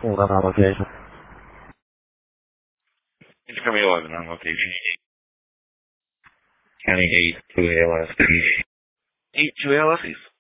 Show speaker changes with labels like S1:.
S1: Hold on, on location.
S2: Incoming 11 on location. County 8 to ALS. 8 to ALS.